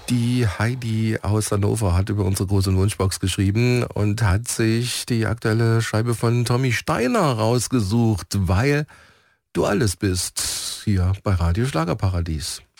Die Heidi aus Hannover hat über unsere große Wunschbox geschrieben und hat sich die aktuelle Scheibe von Tommy Steiner rausgesucht, weil du alles bist hier bei Radio Schlagerparadies.